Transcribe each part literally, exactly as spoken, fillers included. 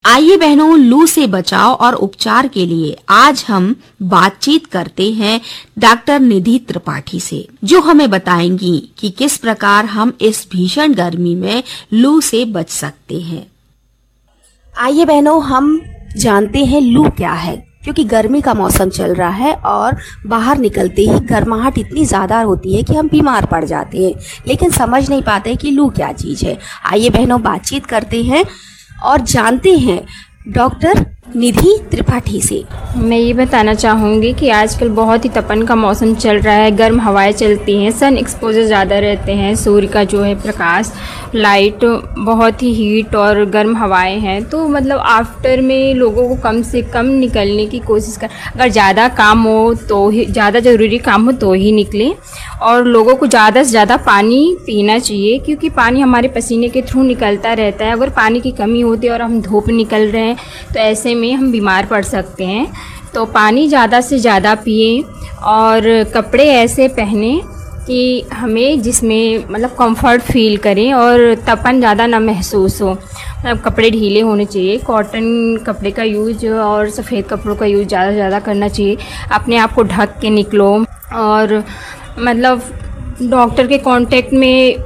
आइए बहनों, लू से बचाव और उपचार के लिए आज हम बातचीत करते हैं डॉक्टर निधि त्रिपाठी से, जो हमें बताएंगी कि किस प्रकार हम इस भीषण गर्मी में लू से बच सकते हैं। आइए बहनों, हम जानते हैं लू क्या है, क्योंकि गर्मी का मौसम चल रहा है और बाहर निकलते ही गर्माहट इतनी ज़्यादा होती है कि हम बीमार पड़ जाते हैं, लेकिन समझ नहीं पाते कि लू क्या चीज़ है। आइए बहनों, बातचीत करते हैं और जानते हैं डॉक्टर निधि त्रिपाठी से। मैं ये बताना चाहूँगी कि आजकल बहुत ही तपन का मौसम चल रहा है, गर्म हवाएं चलती हैं, सन एक्सपोजर ज़्यादा रहते हैं, सूर्य का जो है प्रकाश, लाइट, बहुत ही हीट और गर्म हवाएं हैं। तो मतलब आफ्टर में लोगों को कम से कम निकलने की कोशिश कर, अगर ज़्यादा काम हो तो ही, ज़्यादा ज़रूरी काम हो तो ही निकलें। और लोगों को ज़्यादा से ज़्यादा पानी पीना चाहिए, क्योंकि पानी हमारे पसीने के थ्रू निकलता रहता है। अगर पानी की कमी होती है और हम धूप निकल रहे हैं तो ऐसे में हम बीमार पड़ सकते हैं। तो पानी ज़्यादा से ज़्यादा पिएं और कपड़े ऐसे पहने कि हमें जिसमें मतलब कंफर्ट फील करें और तपन ज़्यादा ना महसूस हो। मतलब कपड़े ढीले होने चाहिए, कॉटन कपड़े का यूज़ और सफ़ेद कपड़ों का यूज़ ज़्यादा से ज़्यादा करना चाहिए। अपने आप को ढक के निकलो और मतलब डॉक्टर के कांटेक्ट में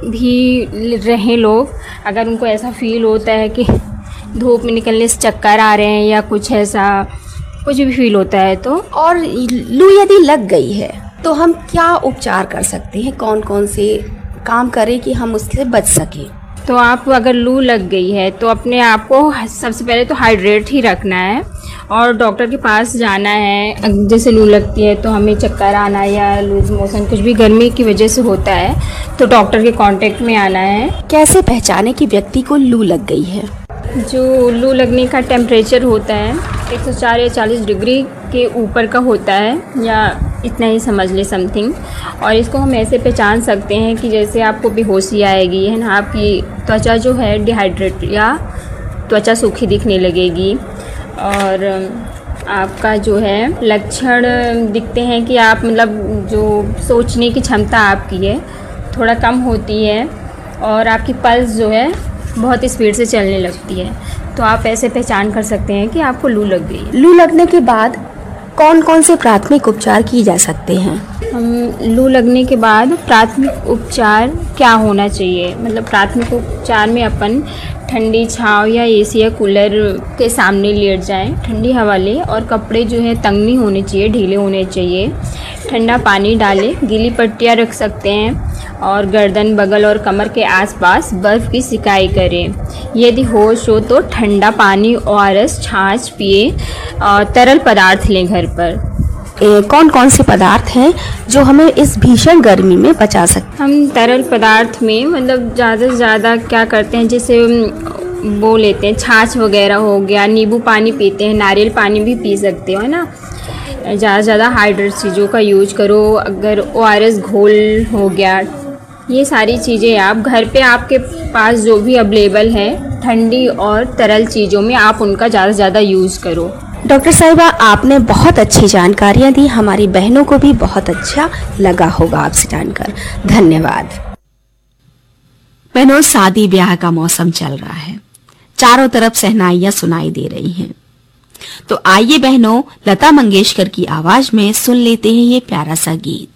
भी रहें लोग, अगर उनको ऐसा फील होता है कि धूप में निकलने से चक्कर आ रहे हैं या कुछ ऐसा कुछ भी फील होता है तो। और लू यदि लग गई है तो हम क्या उपचार कर सकते हैं, कौन कौन से काम करें कि हम उससे बच सकें? तो आप अगर लू लग गई है तो अपने आप को सबसे पहले तो हाइड्रेट ही रखना है और डॉक्टर के पास जाना है। जैसे लू लगती है तो हमें चक्कर आना या लूज मोशन कुछ भी गर्मी की वजह से होता है तो डॉक्टर के कांटेक्ट में आना है। कैसे पहचाने कि व्यक्ति को लू लग गई है? जो लू लगने का टेम्परेचर होता है एक सौ चार या चालीस डिग्री के ऊपर का होता है, या इतना ही समझ ले समथिंग। और इसको हम ऐसे पहचान सकते हैं कि जैसे आपको बेहोशी आएगी, है ना, आपकी त्वचा जो है डिहाइड्रेट या त्वचा सूखी दिखने लगेगी और आपका जो है लक्षण दिखते हैं कि आप मतलब जो सोचने की क्षमता आपकी है थोड़ा कम होती है और आपकी पल्स जो है बहुत स्पीड से चलने लगती है। तो आप ऐसे पहचान कर सकते हैं कि आपको लू लग गई है। लू लगने के बाद कौन कौन से प्राथमिक उपचार किए जा सकते हैं? हम लू लगने के बाद प्राथमिक उपचार क्या होना चाहिए, मतलब प्राथमिक उपचार में अपन ठंडी छांव या एसी या कूलर के सामने लेट जाएं, ठंडी हवा लें और कपड़े जो है तंग नहीं होने चाहिए, ढीले होने चाहिए। ठंडा पानी डालें, गीली पट्टियाँ रख सकते हैं और गर्दन, बगल और कमर के आसपास बर्फ़ की सिकाई करें। यदि होश हो तो ठंडा पानी, ओ आर एस, छाछ पिए और तरल पदार्थ लें घर पर। ए, कौन कौन से पदार्थ हैं जो हमें इस भीषण गर्मी में बचा सकते हैं? हम तरल पदार्थ में मतलब ज़्यादा से ज़्यादा क्या करते हैं, जैसे वो लेते हैं छाछ वगैरह हो गया, नींबू पानी पीते हैं, नारियल पानी भी पी सकते हो, है ना। ज़्यादा से ज़्यादा हाइड्रेट चीज़ों का यूज करो। अगर ओ आर एस घोल हो गया, ये सारी चीज़ें आप घर पे आपके पास जो भी अवेलेबल है ठंडी और तरल चीज़ों में आप उनका ज़्यादा से ज़्यादा यूज़ करो। डॉक्टर साहिबा, आपने बहुत अच्छी जानकारियाँ दी, हमारी बहनों को भी बहुत अच्छा लगा होगा आपसे जानकर। धन्यवाद। बहनों, शादी ब्याह का मौसम चल रहा है, चारों तरफ शहनाइयाँ सुनाई दे रही हैं। तो आइए बहनों, लता मंगेशकर की आवाज में सुन लेते हैं ये प्यारा सा गीत।